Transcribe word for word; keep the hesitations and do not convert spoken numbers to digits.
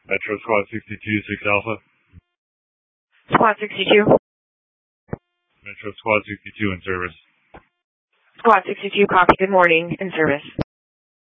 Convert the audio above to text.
Metro Squad sixty-two, six Alpha. Squad sixty-two. Metro Squad sixty-two in service. Squad sixty-two, copy. Good morning. In service.